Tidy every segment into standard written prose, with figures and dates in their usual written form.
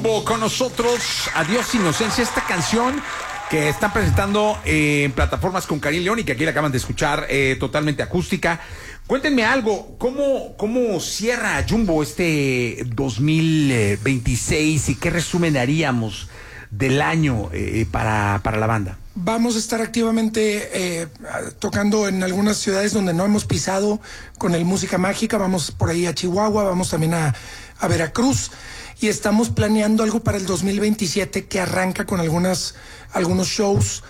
Con nosotros, Adiós Inocencia, esta canción que están presentando en plataformas con Karim León y que aquí la acaban de escuchar totalmente acústica. Cuéntenme algo, ¿cómo cierra Jumbo este 2026 y qué resumen haríamos del año para la banda? Vamos a estar activamente tocando en algunas ciudades donde no hemos pisado con el Música Mágica. Vamos por ahí a Chihuahua, vamos también a Veracruz. Y estamos planeando algo para el 2027 que arranca con algunos shows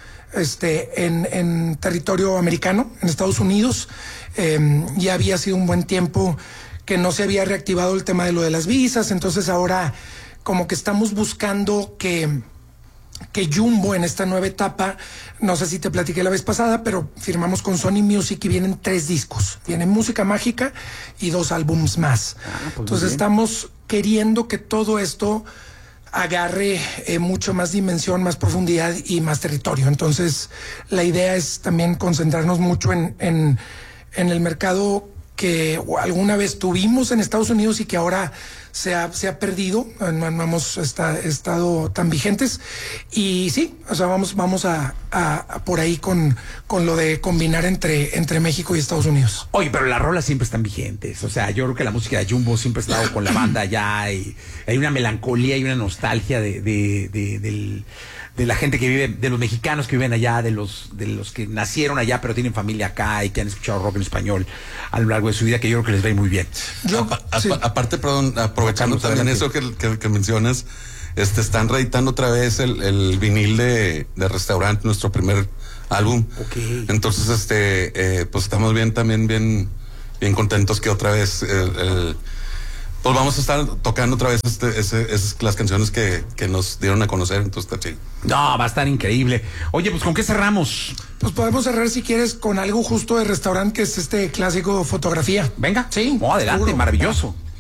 en territorio americano, en Estados Unidos. Ya había sido un buen tiempo que no se había reactivado el tema de lo de las visas, entonces ahora como que estamos buscando que Jumbo en esta nueva etapa, no sé si te platiqué la vez pasada, pero firmamos con Sony Music y vienen 3 discos. Viene Música Mágica y 2 álbums más. Pues entonces estamos queriendo que todo esto agarre mucho más dimensión, más profundidad y más territorio. Entonces la idea es también concentrarnos mucho en el mercado que alguna vez tuvimos en Estados Unidos y que ahora se ha perdido, no hemos estado tan vigentes. Y sí, o sea, vamos a por ahí con lo de combinar entre México y Estados Unidos. Oye, pero las rolas siempre están vigentes. O sea, yo creo que la música de Jumbo siempre ha estado con la banda allá y hay una melancolía y una nostalgia de la gente que vive, de los mexicanos que viven allá, de los que nacieron allá pero tienen familia acá y que han escuchado rock en español a lo largo de su vida, que yo creo que les va a ir muy bien. Aparte, perdón, aprovechando también eso que mencionas, están reeditando otra vez el vinil de Restaurante, nuestro primer álbum. Okay. Entonces, pues estamos bien contentos que otra vez pues vamos a estar tocando otra vez las canciones que nos dieron a conocer, entonces está chido. No, va a estar increíble. Oye, pues ¿con qué cerramos? Pues podemos cerrar, si quieres, con algo justo de Restaurante, que es este clásico Fotografía. Venga. Sí. Oh, adelante, seguro. maravilloso.